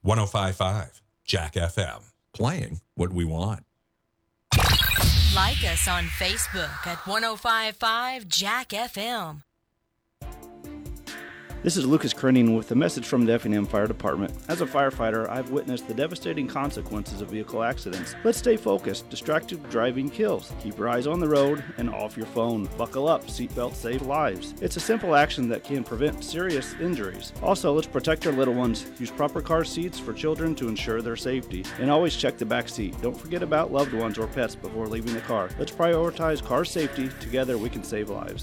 105.5 Jack FM. Playing what we want. Like us on Facebook at 105.5 Jack FM. This is Lucas Kerning with a message from the Effingham Fire Department. As a firefighter, I've witnessed the devastating consequences of vehicle accidents. Let's stay focused. Distracted driving kills. Keep your eyes on the road and off your phone. Buckle up. Seatbelts save lives. It's a simple action that can prevent serious injuries. Also, let's protect our little ones. Use proper car seats for children to ensure their safety. And always check the back seat. Don't forget about loved ones or pets before leaving the car. Let's prioritize car safety. Together, we can save lives.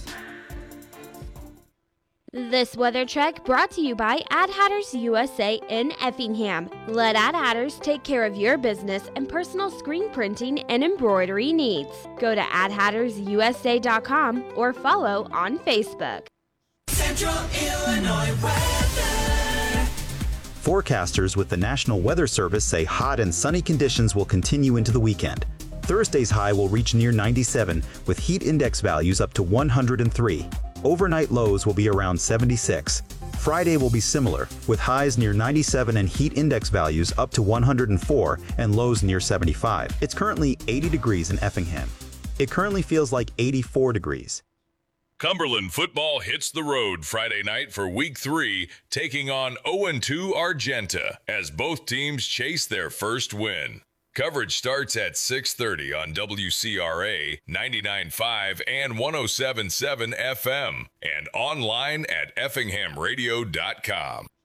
This weather check brought to you by Ad Hatters USA in Effingham. Let Ad Hatters take care of your business and personal screen printing and embroidery needs. Go to adhattersusa.com or follow on Facebook. Central Illinois weather. Forecasters with the National Weather Service say hot and sunny conditions will continue into the weekend. Thursday's high will reach near 97, with heat index values up to 103. Overnight lows will be around 76. Friday will be similar, with highs near 97 and heat index values up to 104 and lows near 75. It's currently 80 degrees in Effingham. It currently feels like 84 degrees. Cumberland football hits the road Friday night for Week 3, taking on 0-2 Argenta as both teams chase their first win. Coverage starts at 6:30 on WCRA 99.5 and 107.7 FM and online at effinghamradio.com.